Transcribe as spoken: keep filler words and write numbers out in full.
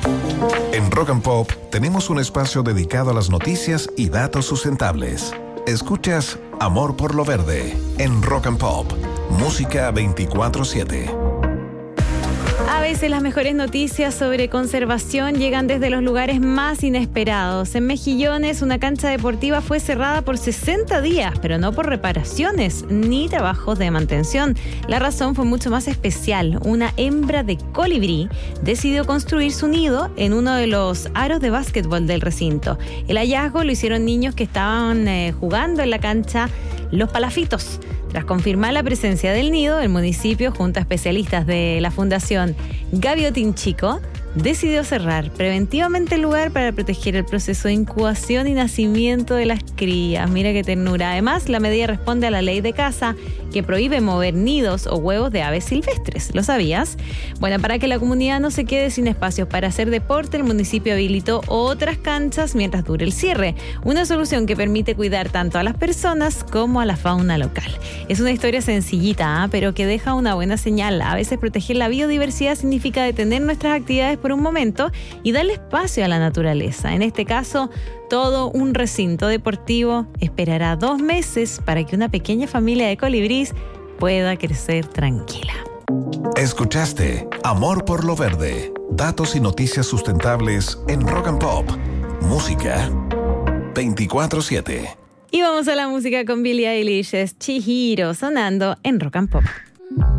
En Rock and Pop tenemos un espacio dedicado a las noticias y datos sustentables. Escuchas Amor por lo Verde en Rock and Pop, música veinticuatro siete. A veces las mejores noticias sobre conservación llegan desde los lugares más inesperados. En Mejillones, una cancha deportiva fue cerrada por sesenta días, pero no por reparaciones ni trabajos de mantención. La razón fue mucho más especial. Una hembra de colibrí decidió construir su nido en uno de los aros de básquetbol del recinto. El hallazgo lo hicieron niños que estaban eh, jugando en la cancha Los Palafitos. Tras confirmar la presencia del nido, el municipio, junto a especialistas de la Fundación Gaviotín Chico, decidió cerrar preventivamente el lugar para proteger el proceso de incubación y nacimiento de las crías. Mira qué ternura. Además, la medida responde a la ley de caza que prohíbe mover nidos o huevos de aves silvestres. ¿Lo sabías? Bueno, para que la comunidad no se quede sin espacios para hacer deporte, el municipio habilitó otras canchas mientras dure el cierre. Una solución que permite cuidar tanto a las personas como a la fauna local. Es una historia sencillita, ¿eh? pero que deja una buena señal. A veces proteger la biodiversidad significa detener nuestras actividades por un momento y darle espacio a la naturaleza. En este caso, todo un recinto deportivo esperará dos meses para que una pequeña familia de colibrís pueda crecer tranquila. Escuchaste Amor por lo Verde, datos y noticias sustentables en Rock and Pop, música veinticuatro siete. Y vamos a la música con Billie Eilish, es Chihiro, sonando en Rock and Pop.